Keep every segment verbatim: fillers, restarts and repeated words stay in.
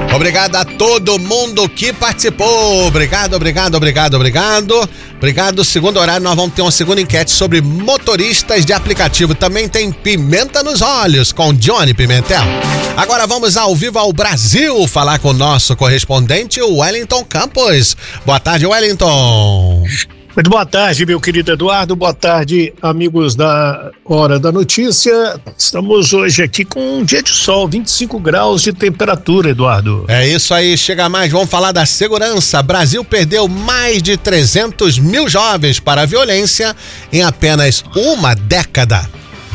Obrigado a todo mundo que participou. Obrigado, obrigado, obrigado, obrigado. Obrigado. Segundo horário, nós vamos ter uma segunda enquete sobre motoristas de aplicativo. Também tem Pimenta nos Olhos com Johnny Pimentel. Agora vamos ao Viva ao Brasil falar com o nosso correspondente, o Wellington Campos. Boa tarde, Wellington. Muito boa tarde, meu querido Eduardo. Boa tarde, amigos da Hora da Notícia. Estamos hoje aqui com um dia de sol, vinte e cinco graus de temperatura, Eduardo. É isso aí, chega mais. Vamos falar da segurança. Brasil perdeu mais de trezentos mil jovens para a violência em apenas uma década.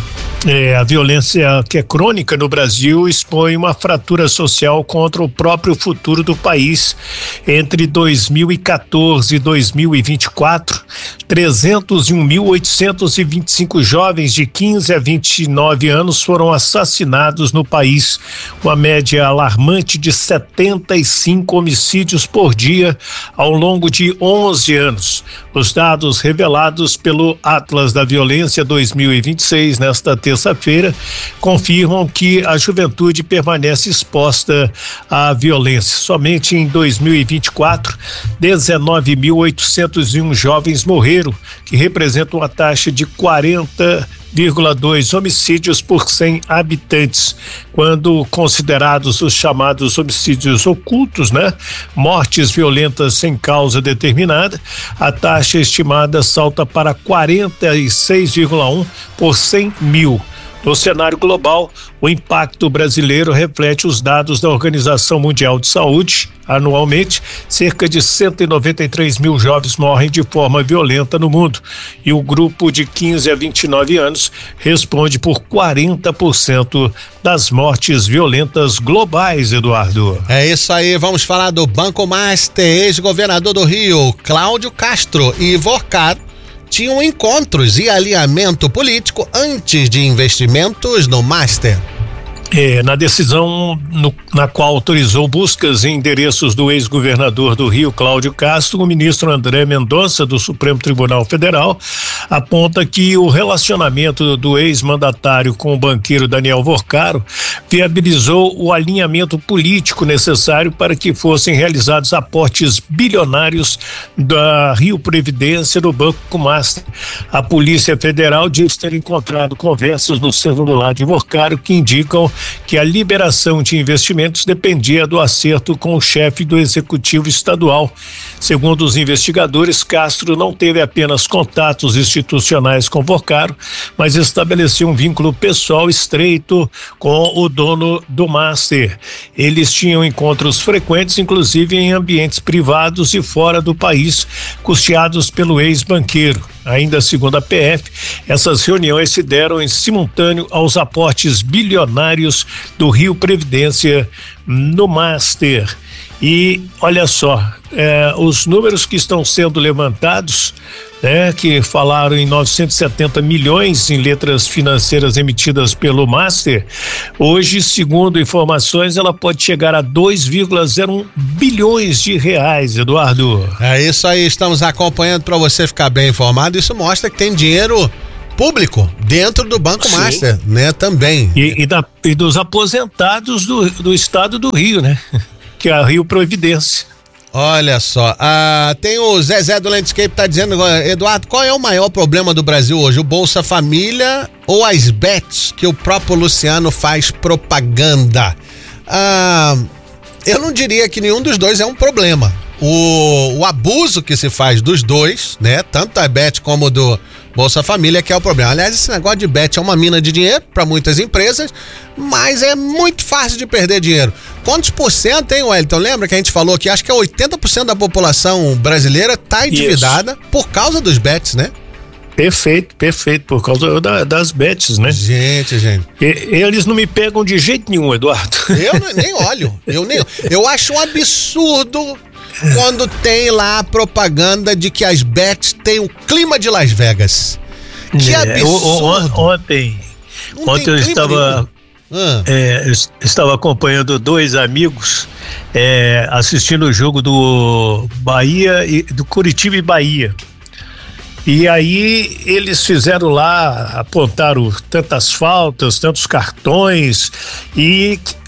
É, a violência que é crônica no Brasil expõe uma fratura social contra o próprio futuro do país. Entre dois mil e quatorze e dois mil e vinte e quatro, trezentos e um mil oitocentos e vinte e cinco jovens de quinze a vinte e nove anos foram assassinados no país, uma média alarmante de setenta e cinco homicídios por dia ao longo de onze anos. Os dados revelados pelo Atlas da Violência dois mil e vinte e seis, nesta terça-feira, confirmam que a juventude permanece exposta à violência. Somente em dois mil e vinte e quatro, dezenove mil oitocentos e um jovens morreram, que representam uma taxa de quarenta vírgula dois homicídios por cem habitantes. Quando considerados os chamados homicídios ocultos, né? Mortes violentas sem causa determinada, a taxa estimada salta para quarenta e seis vírgula um por cem mil. No cenário global, o impacto brasileiro reflete os dados da Organização Mundial de Saúde. Anualmente, cerca de cento e noventa e três mil jovens morrem de forma violenta no mundo. E o grupo de quinze a vinte e nove anos responde por quarenta por cento das mortes violentas globais, Eduardo. É isso aí, vamos falar do Banco Master. Ex-governador do Rio, Cláudio Castro e Vorcado tinham encontros e alinhamento político antes de investimentos no Master. É, na decisão no, na qual autorizou buscas em endereços do ex-governador do Rio, Cláudio Castro, o ministro André Mendonça, do Supremo Tribunal Federal, aponta que o relacionamento do ex-mandatário com o banqueiro Daniel Vorcaro viabilizou o alinhamento político necessário para que fossem realizados aportes bilionários da Rio Previdência no Banco Master. A Polícia Federal diz ter encontrado conversas no celular de Vorcaro que indicam que a liberação de investimentos dependia do acerto com o chefe do executivo estadual. Segundo os investigadores, Castro não teve apenas contatos institucionais com Vorcaro, mas estabeleceu um vínculo pessoal estreito com o dono do Master. Eles tinham encontros frequentes, inclusive em ambientes privados e fora do país, custeados pelo ex-banqueiro. Ainda segundo a P F, essas reuniões se deram em simultâneo aos aportes bilionários do Rio Previdência no Master. E olha só, é, os números que estão sendo levantados, né, que falaram em novecentos e setenta milhões em letras financeiras emitidas pelo Master, hoje, segundo informações, ela pode chegar a dois vírgula zero um bilhões de reais, Eduardo. É isso aí, estamos acompanhando para você ficar bem informado. Isso mostra que tem dinheiro público dentro do Banco Sim. Master, né, também. E, e, da, e dos aposentados do, do estado do Rio, né, que é a Rio Previdência. Olha só, ah, tem o Zezé do Landscape tá dizendo, Eduardo, qual é o maior problema do Brasil hoje? O Bolsa Família ou as bets que o próprio Luciano faz propaganda? Ah, eu não diria que nenhum dos dois é um problema. O, o abuso que se faz dos dois, né? Tanto da bet como do Bolsa Família, que é o problema. Aliás, esse negócio de bet é uma mina de dinheiro para muitas empresas, mas é muito fácil de perder dinheiro. Quantos por cento, hein, Wellington? Lembra que a gente falou que acho que é oitenta por cento da população brasileira tá endividada Isso. por causa dos bets, né? Perfeito, perfeito, por causa da, das bets, né? Gente, gente. E, eles não me pegam de jeito nenhum, Eduardo. Eu nem olho, eu nem Eu acho um absurdo quando tem lá a propaganda de que as bets têm o clima de Las Vegas. Que é, absurdo. Ontem, ontem eu estava... Ah. É, estava acompanhando dois amigos é, assistindo o jogo do Bahia e do Coritiba e Bahia. E aí eles fizeram lá, apontaram tantas faltas, tantos cartões e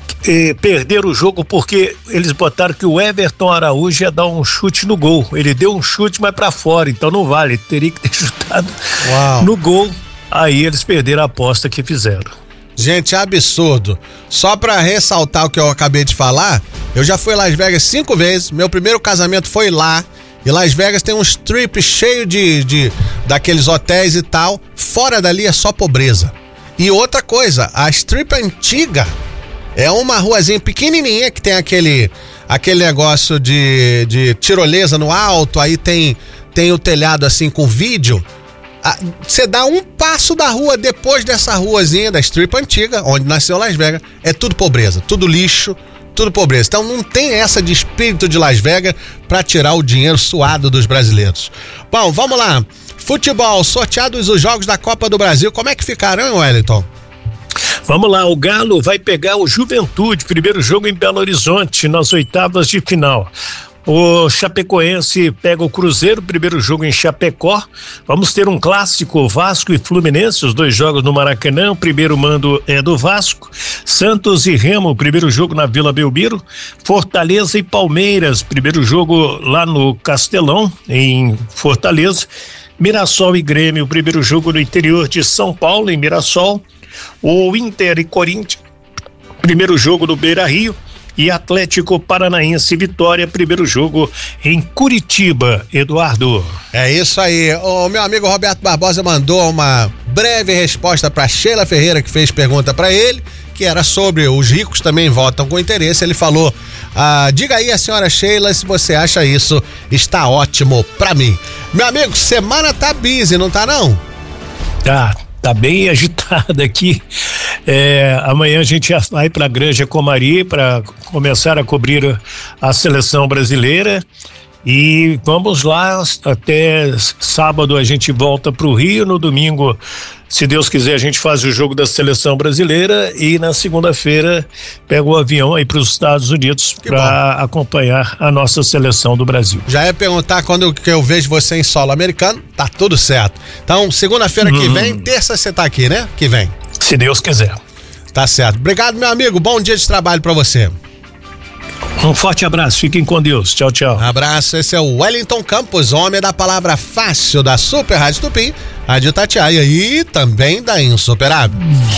eh, perderam o jogo porque eles botaram que o Everton Araújo ia dar um chute no gol. Ele deu um chute, mas pra fora, então não vale. Ele teria que ter chutado Uau. no gol. Aí eles perderam a aposta que fizeram. Gente, absurdo. Só pra ressaltar o que eu acabei de falar, eu já fui a Las Vegas cinco vezes. Meu primeiro casamento foi lá. E Las Vegas tem um strip cheio de, de daqueles hotéis e tal. Fora dali é só pobreza. E outra coisa, a strip antiga é uma ruazinha pequenininha que tem aquele, aquele negócio de, de tirolesa no alto, aí tem, tem o telhado assim com vídeo. Você dá um passo da rua depois dessa ruazinha da strip antiga, onde nasceu Las Vegas, é tudo pobreza, tudo lixo, tudo pobreza. Então não tem essa de espírito de Las Vegas pra tirar o dinheiro suado dos brasileiros. Bom, vamos lá. Futebol, sorteados os jogos da Copa do Brasil, como é que ficaram, hein, Wellington? Vamos lá, o Galo vai pegar o Juventude, primeiro jogo em Belo Horizonte, nas oitavas de final. O Chapecoense pega o Cruzeiro, primeiro jogo em Chapecó. Vamos ter um clássico, Vasco e Fluminense, os dois jogos no Maracanã. O primeiro mando é do Vasco. Santos e Remo, primeiro jogo na Vila Belmiro. Fortaleza e Palmeiras, primeiro jogo lá no Castelão, em Fortaleza. Mirassol e Grêmio, primeiro jogo no interior de São Paulo, em Mirassol. O Inter e Corinthians, primeiro jogo no Beira-Rio. E Atlético Paranaense Vitória, primeiro jogo em Curitiba, Eduardo. É isso aí. O meu amigo Roberto Barbosa mandou uma breve resposta para Sheila Ferreira, que fez pergunta para ele, que era sobre os ricos também votam com interesse. Ele falou, ah, diga aí a senhora Sheila se você acha isso, está ótimo para mim. Meu amigo, semana tá busy, não tá não? Tá. Tá bem agitada aqui. É, amanhã a gente já vai para a Granja Comari para começar a cobrir a seleção brasileira. E vamos lá, até sábado a gente volta para o Rio, no domingo, se Deus quiser, a gente faz o jogo da seleção brasileira e na segunda-feira pega o avião aí para os Estados Unidos para acompanhar a nossa seleção do Brasil. Já ia perguntar quando que eu vejo você em solo americano, tá tudo certo. Então, segunda-feira hum. que vem, terça você tá aqui, né? Que vem. Se Deus quiser. Tá certo. Obrigado, meu amigo. Bom dia de trabalho para você. Um forte abraço, fiquem com Deus, tchau, tchau. Abraço, esse é o Wellington Campos, homem da palavra fácil da Super Rádio Tupi, Rádio Itatiaia e também da Insuperável.